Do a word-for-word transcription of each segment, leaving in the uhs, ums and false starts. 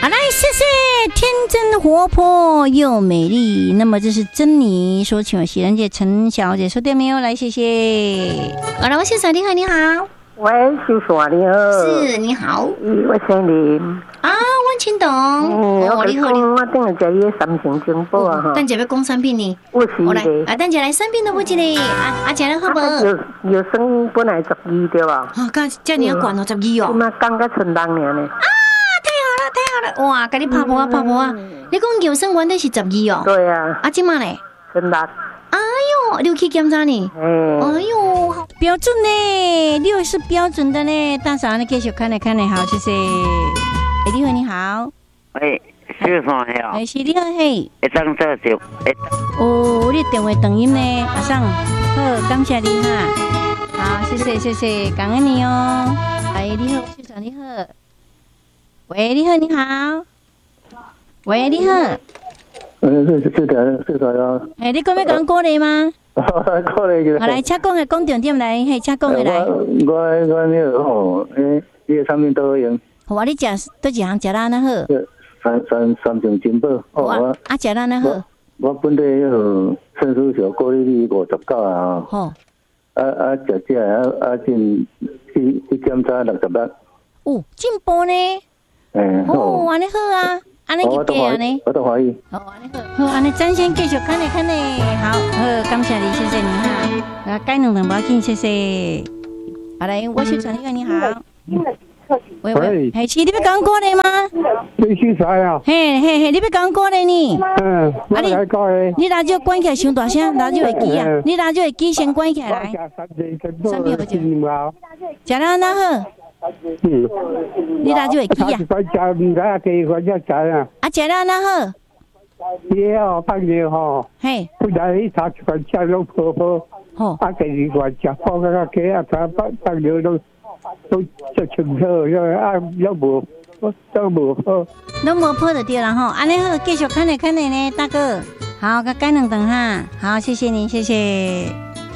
好来，谢谢，天真活泼又美丽。那么这是珍妮说，请问喜人姐陈小姐说对没有？来，谢谢。好了，我谢爽，你好，你好。 喂，秀爽你好。 是，你好。 我姓林。 啊，我听懂。 嗯，我你好，我等下食伊三星金宝啊哈。 等下要讲产品呢。 我是来，啊，等下来产品都不记得。啊啊，食了好不？ 有有生本来十二对吧？ 哦，刚叫你要管哦，十二哦。 今嘛刚刚存档呢。 啊，太好了，太好了！哇，给你拍波啊，拍波啊！你讲有生原底是十二哦。 对啊。 啊，今嘛嘞？ 存档。 哎呦，你有去检查呢？哎呦，好标准呢，六是标准的呢。大嫂，你继续看来看来，好，谢谢。哎，你好，你好。 喂，是啥呀？ 哎，是你好嘿。 一张这就一。 哦，你电话等音呢？阿桑，好，感谢你哈。好，谢谢谢谢，感恩你哦。哎，你好，秀长，你好。喂，你好，你好。喂，你好。 嗯，是是的，是的呀。 哎，你讲要讲歌嘞吗？ 歌嘞就。 好来，请讲的讲重点来，嘿，请讲的来。 我我我那个吼，诶，你个产品都好用。 我你食都一项食啦那好。 三三三重金宝。 哦，我啊食啦那好。 我本地迄个陈叔小过日子五十九啊。吼。啊啊，食食啊啊进去去检查六十六。 哦，进步呢。 诶。 哦，安尼好啊。安尼就对啊呢， 我都怀疑。 好，安尼好，好，安尼咱先继续看嘞看嘞，好，好，感谢你，谢谢你哈。啊，改两两包紧，谢谢。好来，我是传一个你好。喂喂，系是你要讲歌嘞吗？ 你是啥呀？ 嘿嘿嘿，你要讲歌嘞呢？ 嗯，我来讲嘞。 你radio关起来伤大声，radio会机啊，你radio会机先关起来。三秒钟。食了那好。嗯，你拿就会记啊？啊，食了那好。 也哦，放尿吼。嘿。不然你查一罐吃拢泡泡。吼。啊，第二罐食泡个个鸡啊，查放放尿都都就清楚，因为啊，都无都无泡。 都无泡就对了吼，安尼好，继续看来看来呢，大哥。好，个改两顿哈。好，谢谢您，谢谢。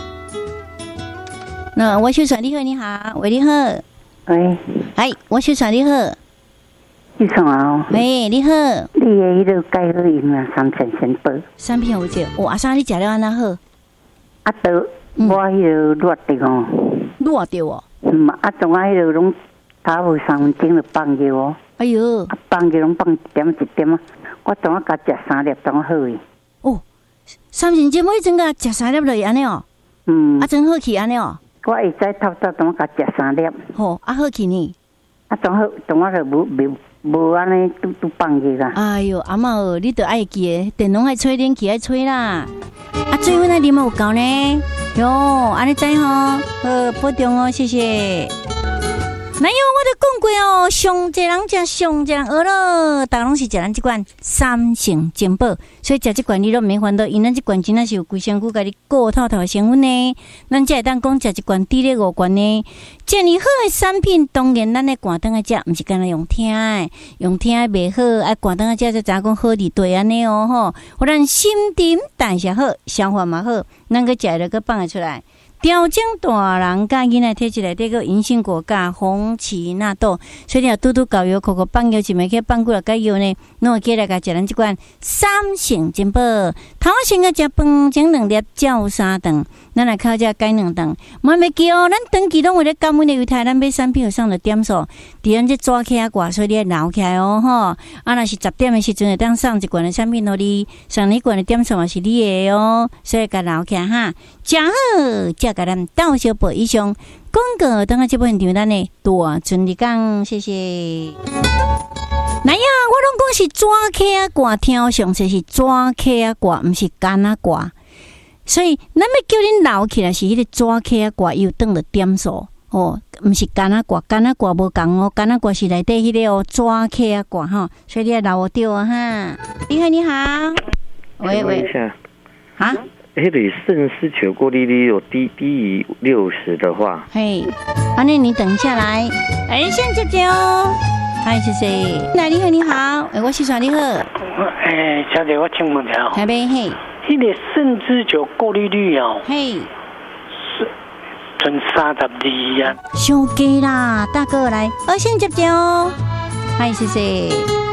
那我秀传你好，你好，喂，你好。 喂， 哎，我秀传你好， 你什么？ 喂，你好， 你的迄个钙好用啊，三千先报。 三片有只，哦，阿三你食了安那好？ 啊，都我迄个热的哦， 热的哦。 嗯，啊，从啊迄个拢差无三分钟就放去哦。 哎呦， 啊，放去拢放一点一点啊，我从啊甲食三粒总好去。 哦，三分钟每阵甲食三粒落安尼哦。嗯，啊，真好去安尼哦。 我会使透早同我甲食三粒， 吼，啊好去呢， 啊总好，同我就无无无安尼拄拄放去啦。 哎哟，阿嬷哦，你得爱记诶，电拢爱吹，冷气爱吹啦。啊，水阮爱啉有够呢，哟，安尼知吼，好保重哦，谢谢。哪有我都讲过哦，上济人食上济人学咯，大拢是食咱即款三成金宝，所以食即款你都免烦恼，因咱即款真正是有规身躯甲你顾透透的成分呢。咱才会当讲食一罐低咧五罐呢。这样好的产品，当然咱咧挂灯啊食，毋是干那用听的，用听的袂好，爱挂灯啊食才知讲好伫对安尼哦吼。互咱心情代谢好，消化嘛好，咱个食了个放会出来。调整大人甲囡仔体质内底个银杏果甲红荠纳豆，所以你要拄拄搞药，口口放药，一枚去放几落解药呢？侬会记来甲食咱即款三成金宝，头先个食饭前两粒，照三顿，咱来靠只改两顿。莫袂记哦，咱长期拢为了减温的犹太，咱买产品有上的点数，伫咱这抓起啊挂，所以你要留起来哦吼。啊，若是十点的时阵，会当送一罐的产品互你，送你罐的点数嘛是你的哦，所以甲留起来哈，食好。甲咱到小报以上广告，等下这部分场咱的大顺利讲，谢谢。哪呀，我拢讲是抓起啊挂，听上说是抓起啊挂，毋是干啊挂，所以咱要叫恁留起来是迄个抓起啊挂，又等了点数哦，毋是干啊挂，干啊挂无共哦，干啊挂是内底迄个哦抓起啊挂哈，所以你要留着啊哈。你好，你好，喂喂，啊？ 迄个肾丝球过滤率有低低于六十的话， 嘿，阿内你等下来，哎，先接接哦，嗨，谢谢，来你好你好，哎，我是传你好， 哎，小姐我请问一下， 台北嘿， 迄个肾丝球过滤率哦， 嘿， 是存三十二啊， 上低啦，大哥来，我先接接哦，嗨，谢谢。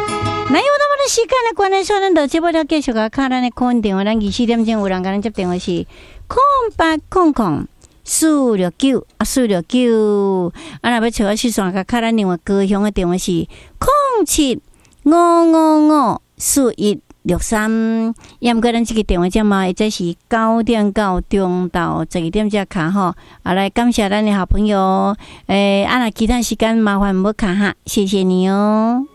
那有那么的时间的关系，说咱就节目了继续个看咱的空电话，咱二四点钟有人跟咱接电话是空八空空四六九啊四六九，啊那要找我四线个看咱另外高雄的电话是空七五五五四一六三，也毋过咱这个电话节嘛，或者是九点到中到十二点才卡吼。啊，来感谢咱的好朋友，诶、欸，啊那其他时间麻烦唔好卡哈，谢谢你哦。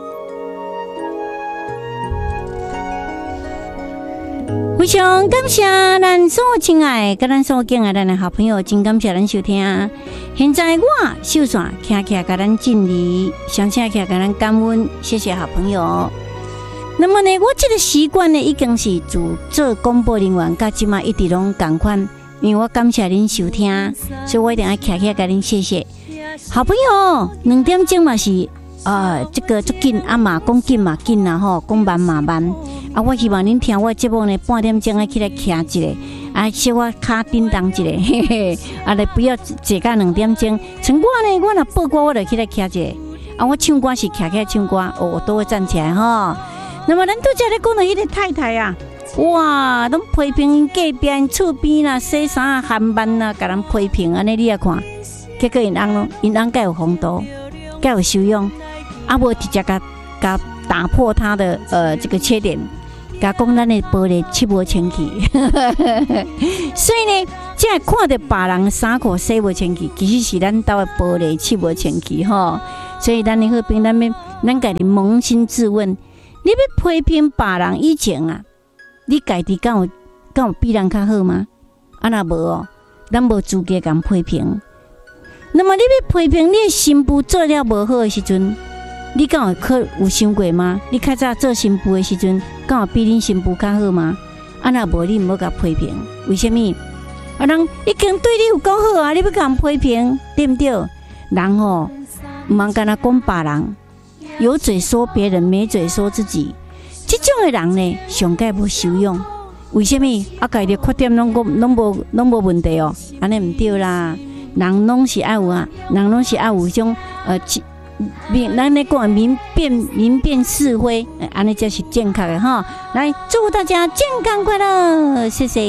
非常感谢咱所有亲爱跟咱所有敬爱咱的好朋友，真感谢咱收听。现在我秀线徛徛甲咱敬礼，上车徛甲咱感恩，谢谢好朋友。那么呢，我这个习惯呢，已经是自做广播人员，到即嘛一直拢同款，因为我感谢您收听，所以我一定要徛徛甲您谢谢。好朋友，两点钟嘛是呃，这个足紧啊嘛，讲紧嘛紧啦吼，讲慢嘛慢。啊，我希望您听我节目呢，半点钟啊起来徛一下，啊，小我脚叮当一下，嘿嘿，啊，来不要坐到两点钟。像我呢，我若报歌，我就起来徛一下。啊，我唱歌是徛起来唱歌，哦，我都会站起来哈。那么咱拄则咧讲到迄个太太啊，哇，拢批评隔壁厝边啦，洗衫啊、汗慢啦，甲人批评安尼，你啊看，结果因翁咯，因翁该有风度，该有修养，啊，无直接甲甲打破他的呃这个缺点。甲讲咱的玻璃七无清气，所以呢，即系看到别人衫裤洗无清气，其实是咱兜的玻璃七无清气吼。所以咱的好朋友，咱要咱家己扪心自问：你要批评别人以前啊，你家己敢有敢有比人较好吗？啊那无哦，咱无资格甲批评。那么你要批评你的新妇做了无好的时阵？你敢有可有想过吗？你较早做新妇的时阵，敢有比恁新妇较好吗？啊，若无你毋好甲批评，为什么？啊，人已经对你有够好啊，你要甲人批评，对不对？人吼，毋通干那讲别人，有嘴说别人，没嘴说自己。这种的人呢，上界无修养。为什么？啊，家己缺点拢拢无拢无问题哦，安尼毋对啦。人拢是爱有啊，人拢是爱有种呃。民，咱咧讲民辨民辨是非，安尼才是健康的哈。来，祝大家健康快乐，谢谢。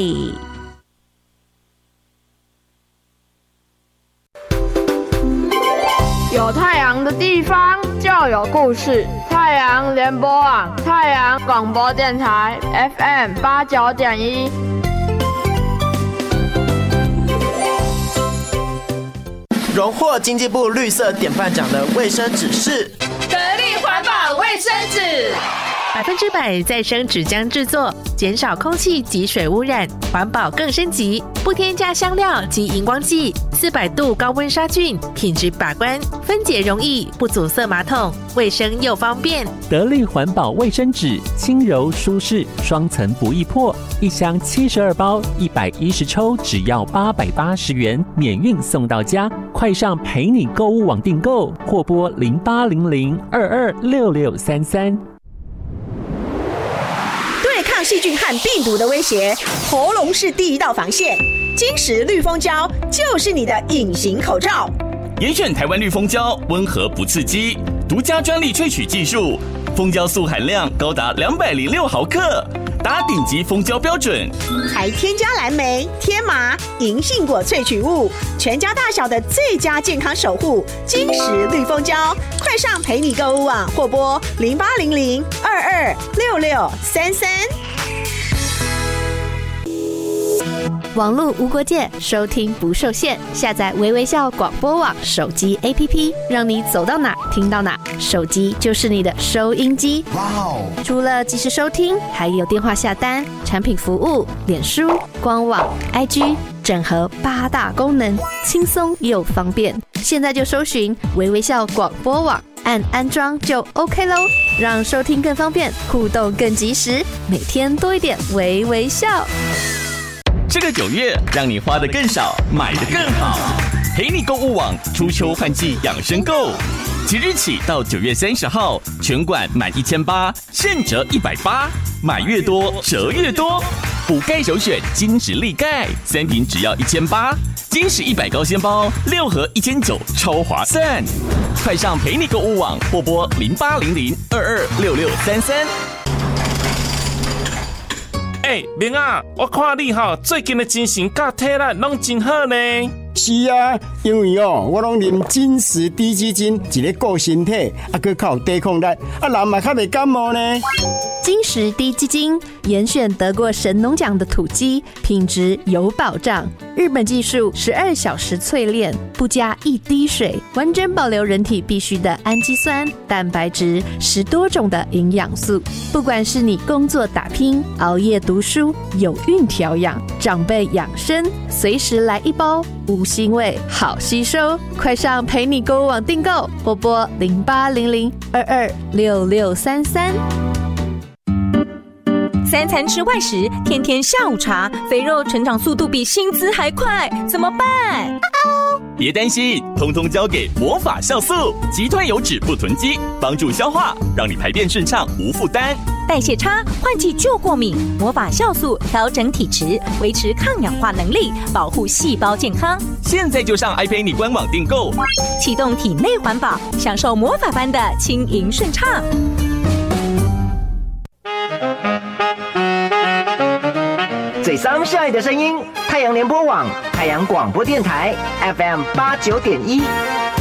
有太阳的地方就有故事。太阳联播网，太阳广播电台 F M 八九点一。 荣获经济部绿色典范奖的卫生纸是得力环保卫生纸， 百分之百再生纸浆制作，减少空气及水污染，环保更升级，不添加香料及荧光剂，四百度高温杀菌，品质把关，分解容易，不阻塞马桶，卫生又方便。 得力环保卫生纸，轻柔舒适，双层不易破，一箱七十二包，一百一十抽，只要八百八十元，免运送到家。快上陪你购物网订购，或拨零八零零二二六六三三。 对抗细菌和病毒的威胁，喉咙是第一道防线。金石绿蜂胶就是你的隐形口罩。 严选台湾绿蜂胶，温和不刺激，独家专利萃取技术，蜂胶素含量高达两百零六毫克，达顶级蜂胶标准， 还添加蓝莓、天麻、银杏果萃取物，全家大小的最佳健康守护。金石绿蜂胶，快上陪你购物网或拨零八零零二二六六三三。 网络无国界，收听不受限。下载微微笑广播网手机 A P P， 让你走到哪听到哪。手机就是你的收音机。哇哦！除了即时收听，还有电话下单、产品服务、脸书、官网、I G， 整合八大功能，轻松又方便。现在就搜寻微微笑广播网，按安装就 OK 咯，让收听更方便，互动更及时，每天多一点微微笑。 这个九月，让你花得更少，买得更好。陪你购物网初秋换季养生购，即日起到九月三十号，全馆满一千八，现折一百八，买越多折越多。 补钙首选金石力钙，三瓶只要一千八，金石一百高纤包六盒一千九，超划算！快上陪你购物网或拨零八零零二二六六三三。 哎、欸，明啊，我看你哈最近的精神甲体力拢真好呢。 是啊，因为哦，我拢啉金石低基金，一个顾身体，啊，佮靠抵抗力，啊，人嘛较袂感冒呢。 金石低基金严选得过神农奖的土鸡，品质有保障。日本技术十二小时淬炼，不加一滴水，完整保留人体必需的氨基酸、蛋白质，十多种的营养素。不管是你工作打拼、熬夜读书、有孕调养、长辈养生，随时来一包，无腥味，好吸收。快上陪你购物网订购，或拨零八零零二二六六三三。 三餐吃外食，天天下午茶，肥肉成长速度比薪资还快，怎么办？ 别担心，通通交给魔法酵素，击退油脂不囤积，帮助消化，让你排便顺畅无负担。 代谢差，换季就过敏，魔法酵素调整体质，维持抗氧化能力，保护细胞健康。 现在就上 iPay 官网订购， 启动体内环保，享受魔法般的轻盈顺畅。 最伤晒的声音，太阳联播网、太阳广播电台 F M 八九点一。